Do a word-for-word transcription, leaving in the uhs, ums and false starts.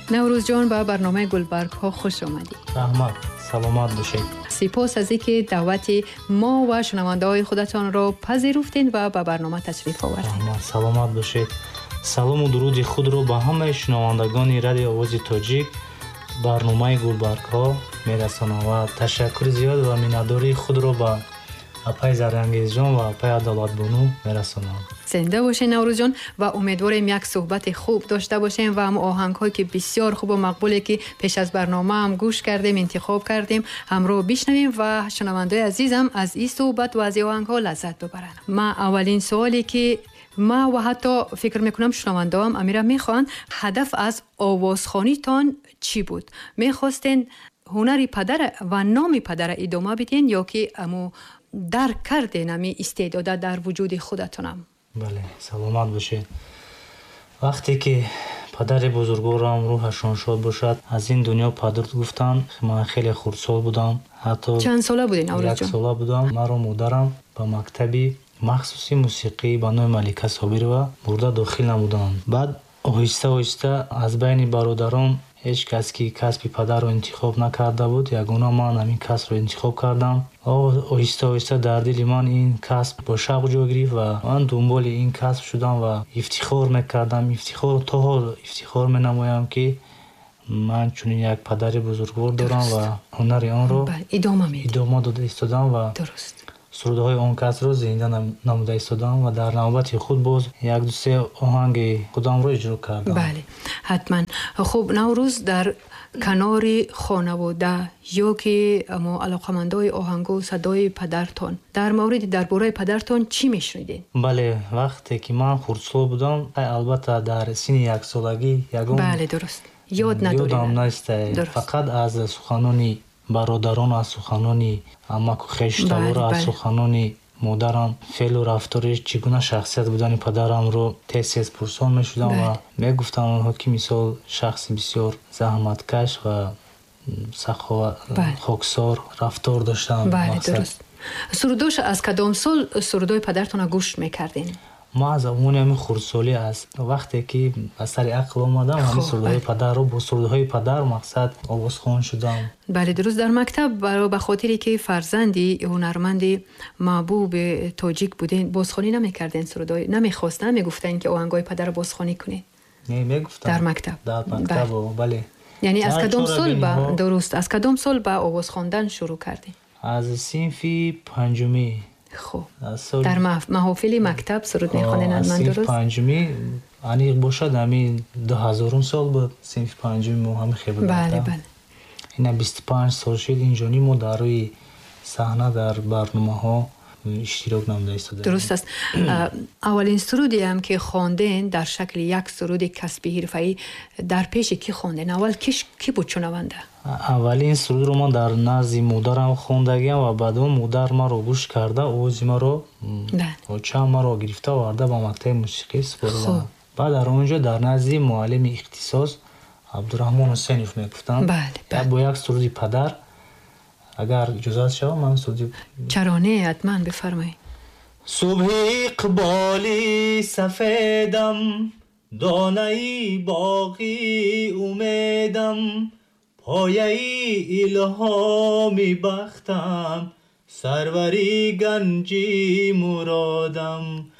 نوروز جان به برنامه گلبرگ ها خوش آمدید. رحمت، سلامت باشید. سپاس از اینکه دعوت ما و شنونده های خودتان را پذیرفتین و به برنامه تشریف آوردین. رحمت، سلامت باشید. سلام و درود خود رو به همه شنوندگان رادیو آواز تاجیک برنامه گلبرگ ها میرسانم و تشکر زیاد و میناداری خود رو به اپای زرانگیز جان و اپای عدالت بانو میرسانم. زنده باشین نوروز جان و امیدواریم یک صحبت خوب داشته باشیم و هم آهنگ هایی که بسیار خوب و مقبوله که پیش از برنامه هم گوش کردیم، انتخاب کردیم، همراه بشنویم و شنوندای عزیزم از این صحبت و از این آهنگ ها لذت ببرن. ما اولین سوالی که ما و حتی فکر میکنم شنونده هم امیره میخوان، هدف از آوازخوانی تان چی بود؟ میخواستین هنری پدر و نام پدر ادامه بدین یا که امو درک کردین امی استعداد در وجود خودتونم؟ بله، سلامت باشید. وقتی که پدر بزرگوارم روحشان شاد باشد از این دنیا پدر گفتن، من خیلی خردسال بودم. حتی چند ساله بودین نوروز جان؟ یک ساله بودم. مرا مادرم به مکتبی مخصوصی موسیقی به نام ملکه صابرова برده داخل نمودند. بعد آهسته آهسته از بین برادران هیچ کس که کسب پدر رو انتخاب نکرده بود، یگانه من همین کسب رو انتخاب کردم. آهسته آهسته در دل من این کسب با شوق جا گرفت و من دنبال این کسب شدم و افتخار میکردم. افتخار تا حال افتخار مینمایم که من چون یک پدر بزرگوار دارم و هنر آن رو ادامه میدم، ادامه داده ایستادم و درست سرودهای آن کس رو زنده نموده ایستادم و در نوبت خود باز یک دو سه آهنگ خودم رو اجرا کردم. بله حتما. خب نوروز در کنار خانواده یا که اما علاقمندای آهنگ و صدای پدرتان، در مورد درباره پدرتان چی میشنیدین؟ بله، وقتی که من خردسال بودم، البته در سن یک سالگی یگان بله درست یاد نداریم، یادم نیست، فقط از سخنانی برادران، از سخنانی عمک و خیشتوار، از سخنانی مادرم، فعل و رفتارش چگونه شخصیت بودن پدرم رو تیز تیز پرسان میشدم و میگفتم آنها که مثال شخص بسیار زحمتکش و سخاوت خاکسار رفتار داشتن. بله درست. سرودوش از کدام سال سرودای پدرتون گوش میکردین؟ ما از اون همین خردسالی است، وقتی که از سر عقل آمدم همین سرودهای پدر رو با سرودهای پدر مقصد آوازخوان شدم. بله درست. در مکتب برای به خاطری که فرزندی هنرمندی محبوب تاجیک بودین بازخوانی نمیکردین؟ سرودهای نمیخواستن؟ میگفتن که آهنگای پدر رو بازخوانی کنین؟ نه میگفتن در مکتب. در مکتب بله, بله. یعنی از کدام سال با درست از کدام سال با آواز خواندن شروع کردین؟ از صنف پنجمی. خب در محافل مکتب سرود میخوانین؟ من درست؟ صنف پنجمی یعنی باشد همین دو هزارم سال بود. صنف پنجمی ما هم خیلی بود. بله بله. این بیست و پنج سال شد اینجانی ما در روی صحنه در برنامه ها اشتراک نموده ایستاده. درست است. اولین سرودی هم که خواندین در شکل یک سرود کسبی حرفه‌ای در پیش کی خواندین؟ اول کیش کی بود چنونده؟ اولین سرود رو من در نزد مادرم خواندگیم و بعد اون مادر ما رو گوش کرده، آواز ما رو و چند ما رو گرفته و آورده با مکتب موسیقی سپردن. بعد در اونجا در نزد معلم اختصاص عبدالرحمن حسینیف میگفتن. بله بله. با یک سرود پدر اگر اجازه شد من سرود چرانه حتما بفرمایید. صبح اقبالی سفیدم، دانه باقی امیدم، پایه الهامی بختم، سروری گنجی مرادم.